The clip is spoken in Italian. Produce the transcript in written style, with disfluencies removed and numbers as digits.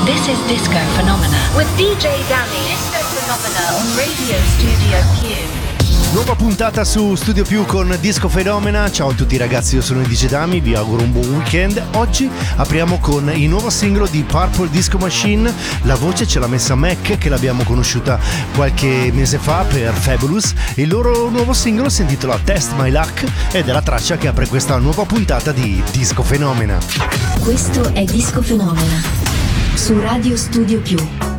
This is Disco Phenomena with DJ Danny. Disco Phenomena on Radio Studio Q. Nuova puntata su Studio Più con Disco Phenomena. Ciao a tutti ragazzi, io sono DJ Dami, vi auguro un buon weekend. Oggi apriamo con il nuovo singolo di Purple Disco Machine. La voce ce l'ha messa Mac, che l'abbiamo conosciuta qualche mese fa per Fabulous. Il loro nuovo singolo si intitola Test My Luck ed è la traccia che apre questa nuova puntata di Disco Phenomena. Questo è Disco Phenomena su Radio Studio Più.